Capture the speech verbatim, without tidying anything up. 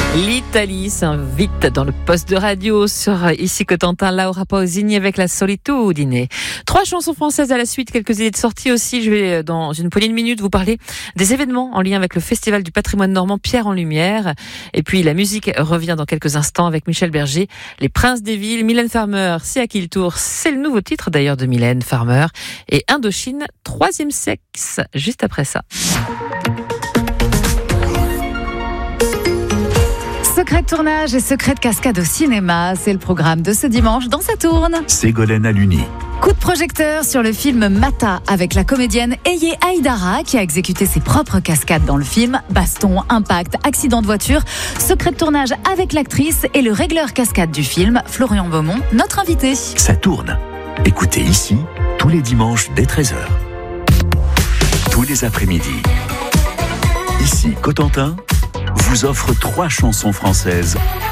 L'Italie s'invite dans le poste de radio sur Ici Cotentin, Laura Pausini avec la Solitudine. Trois chansons françaises à la suite, quelques idées de sortie aussi. Je vais dans une poignée de minutes vous parler des événements en lien avec le Festival du patrimoine normand Pierre en Lumière. Et puis la musique revient dans quelques instants avec Michel Berger, Les Princes des Villes, Mylène Farmer, C'est à qui le tour, c'est le nouveau titre d'ailleurs de Mylène Farmer. Et Indochine, troisième sexe, juste après ça. Secret de tournage et secret de cascade au cinéma, c'est le programme de ce dimanche dans Ça tourne. Ségolène Aluni. Coup de projecteur sur le film Mata avec la comédienne Eye Aïdara qui a exécuté ses propres cascades dans le film. Baston, impact, accident de voiture. Secret de tournage avec l'actrice et le régleur cascade du film, Florian Beaumont, notre invité. Ça tourne. Écoutez ici, tous les dimanches dès treize heures. Tous les après-midi. Ici, Cotentin vous offre trois chansons françaises